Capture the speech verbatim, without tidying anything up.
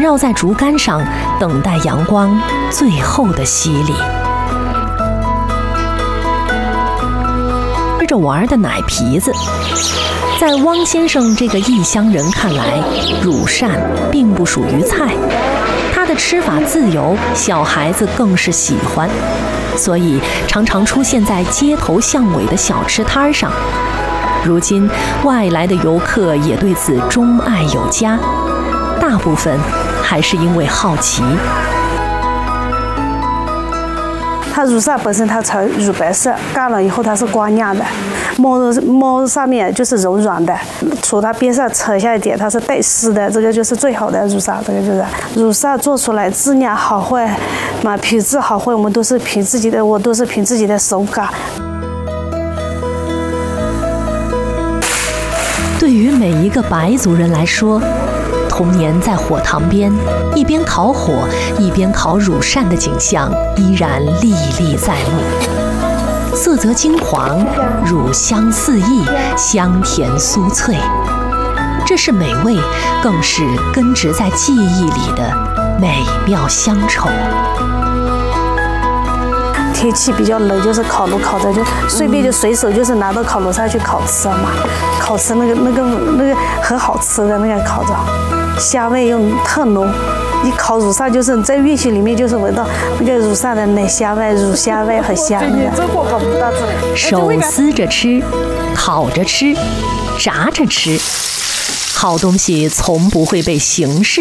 绕在竹竿上，等待阳光最后的洗礼。吃着玩的奶皮子，在汪先生这个异乡人看来，乳扇并不属于菜，它的吃法自由，小孩子更是喜欢，所以常常出现在街头巷尾的小吃摊上。如今外来的游客也对此钟爱有加，大部分还是因为好奇。 它乳扇本身它呈乳白色，干了以后它是光亮的，摸摸上面就是柔软的，从它边上扯下一点，它是带丝的，这个就是最好的乳扇。这个就是乳扇做出来质量好坏，嘛品质好坏，我们都是凭自己的，我都是凭自己的手感。 对于每一个白族人来说，童年在火塘边一边烤火一边烤乳扇的景象依然历历在目，色泽金黄，乳香四溢，香甜酥脆，这是美味，更是根植在记忆里的美妙乡愁。 天气比较冷，就是烤炉烤着就顺便就随手就是拿到烤炉上去烤吃嘛，烤吃那个那个那个很好吃的那个烤着，香味又特浓。一烤乳扇就是在院区里面就是闻到那个乳扇的奶香味、乳香味很香那个。 手撕着吃，烤着吃，炸着吃，好东西从不会被形式